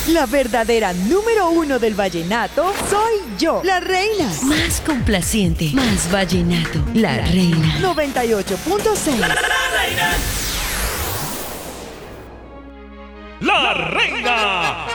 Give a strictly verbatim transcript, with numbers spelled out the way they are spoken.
La verdadera número uno del vallenato soy yo, la reina. Más complaciente, más vallenato, la reina. noventa y ocho punto seis. La, la, la reina. La reina.